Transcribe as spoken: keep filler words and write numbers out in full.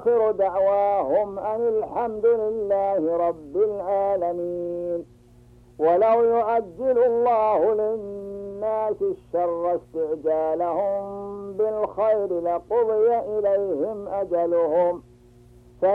وآخر دعواهم أن الحمد لله رب العالمين. ولو يعجل الله للناس الشر استعجالهم بالخير لقضي إليهم أجلهم